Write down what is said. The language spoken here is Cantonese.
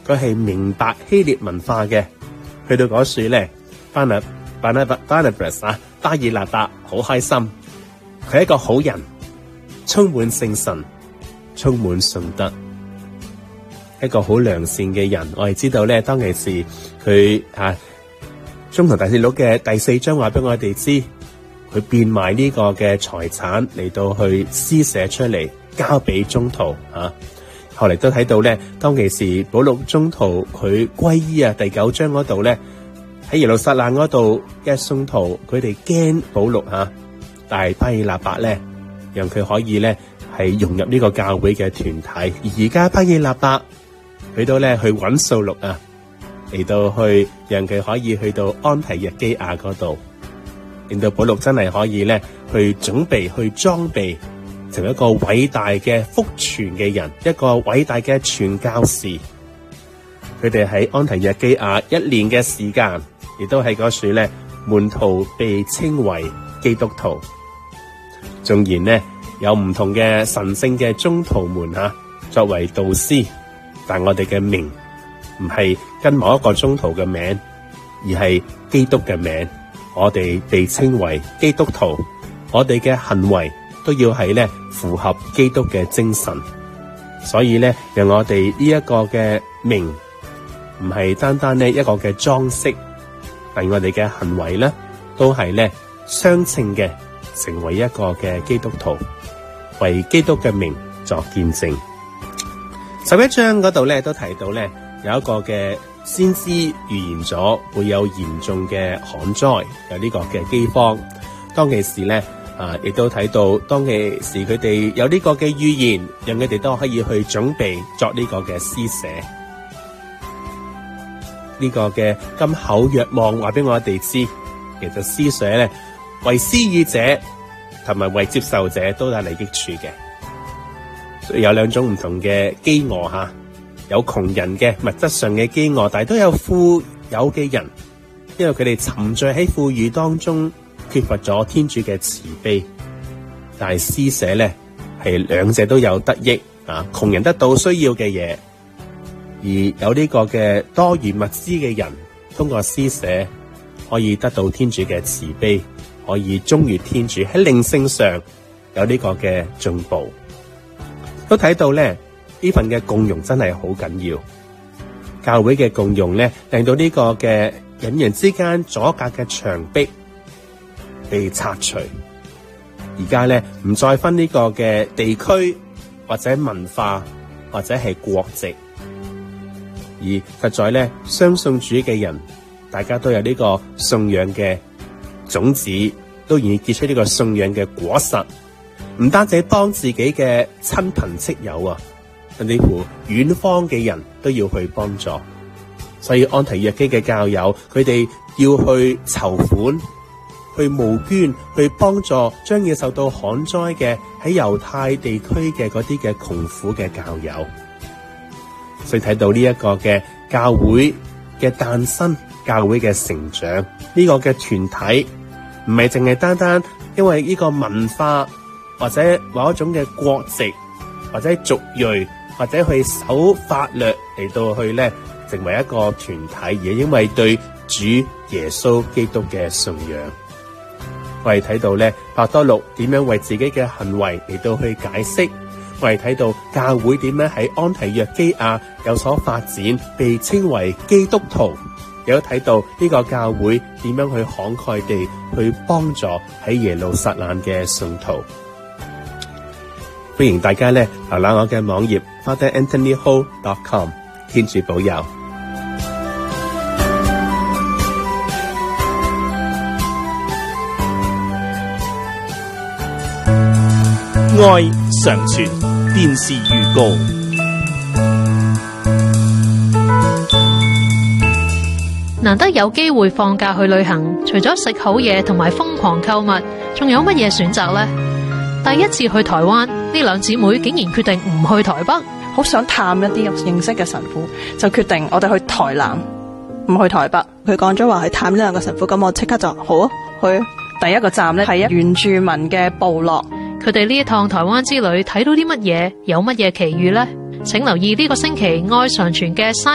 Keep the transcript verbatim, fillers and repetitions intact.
佢係明白希臘文化嘅。去到嗰處咧，巴拿巴拿巴巴拿巴啊，巴爾納伯好開心，佢係一個好人，充滿聖神，充滿信德，一個好良善嘅人。我哋知道咧，當其時佢啊，宗徒大事錄嘅第四章話俾我哋知，佢變賣呢個嘅財產嚟到去施捨出嚟，交俾宗徒啊。後嚟都睇到咧，當其時保祿宗徒佢歸依啊，第九章嗰度咧，喺耶路撒冷嗰度嘅信徒，佢哋驚保祿吓，但係巴爾納伯咧，讓佢可以咧係融入呢個教會嘅團體。而而家巴爾納伯佢都咧去揾掃祿啊，嚟到去讓佢可以去到安提約基亞嗰度，令到保祿真係可以咧去準備去裝備，成為一個偉大嘅福傳嘅人，一個偉大嘅傳教士。佢哋喺安提約基亞一年嘅時間，亦都喺嗰處咧，門徒被稱為基督徒。縱然呢，有唔同嘅神聖嘅宗徒們吓，作為導師，但我哋嘅名唔係跟某一個宗徒嘅名，而係基督嘅名。我哋被稱為基督徒，我哋嘅行為都要係咧符合基督嘅精神。所以咧，讓我哋呢一個嘅名唔係單單呢一個嘅裝飾，但我哋嘅行為咧都係咧相稱嘅，成為一個嘅基督徒，為基督嘅名作見證。十一章嗰度咧都提到咧有一個嘅先知預言咗會有嚴重嘅旱災，有呢個嘅饑荒。當其時咧啊，亦都睇到當其時佢哋有呢個嘅預言，讓佢哋都可以去準備作呢個嘅施捨。呢個嘅金口若望話俾我哋知，其實施捨咧為施予者同埋為接受者都有利益處嘅。所以有兩種唔同嘅飢餓吓，有窮人嘅物質上嘅飢餓，但係都有富有嘅人，因為佢哋沉醉喺富裕當中，缺乏咗天主嘅慈悲。但係施捨咧係兩者都有得益啊，窮人得到需要嘅嘢，而有呢個嘅多元物資嘅人，通過施捨可以得到天主嘅慈悲，可以忠於天主，喺靈性上有呢個嘅進步。都睇到咧呢份嘅共融真係好緊要，教會嘅共融咧令到呢個嘅人與人之間阻隔嘅牆壁被拆除。而家咧唔再分呢個嘅地區或者文化或者係國籍，而實在咧相信主嘅人，大家都有呢個信仰嘅種子，都願意結出呢個信仰嘅果實。唔單止幫自己嘅親朋戚友啊，甚至乎遠方嘅人都要去幫助。所以安提約基嘅教友，佢哋要去籌款，去募捐，去幫助將要受到旱災嘅喺猶太地區嘅嗰啲嘅窮苦嘅教友。所以睇到呢一個嘅教會嘅誕生，教會嘅成長，呢個嘅團體唔係淨係單單因為呢個文化或者某一種嘅國籍或者族裔或者去守法律嚟到去咧成為一個團體，而因為對主耶穌基督嘅信仰。我哋睇到咧伯多祿點樣為自己嘅行為嚟到去解釋，我哋睇到教會點樣喺安提約基亞有所發展，被稱為基督徒，亦都睇到呢個教會點樣去慷慨地去幫助喺耶路撒冷嘅信徒。歡迎大家咧瀏覽我嘅網頁 father anthony ho dot com， 天主保佑。 愛常傳電視預告。 難得有機會放假去旅行，除咗食好嘢同埋瘋狂購物，仲有乜嘢選擇呢？第一次去台灣，呢兩姊妹竟然決定唔去台北， 好想探一啲認識嘅神父，就決定我哋去台南，唔去台北。佢講咗話去探呢兩個神父，咁我即刻就好啊，去。第一個站呢係一原住民嘅部落。 佢哋呢一趟台灣之旅睇到啲乜嘢，有乜嘢奇遇呢？請留意呢個星期愛常傳嘅山